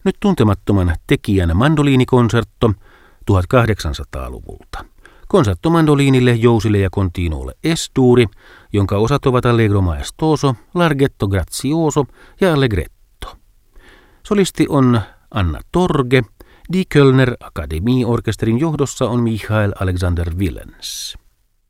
Nyt tuntemattoman tekijän mandoliinikonsertto 1800-luvulta. Konsertto mandoliinille, jousille ja continuolle S-duuri, jonka osat ovat allegro maestoso, larghetto grazioso ja allegretto. Solisti on Anna Torge, Die Kölner Akademie-orkesterin johdossa on Michael Alexander Willens.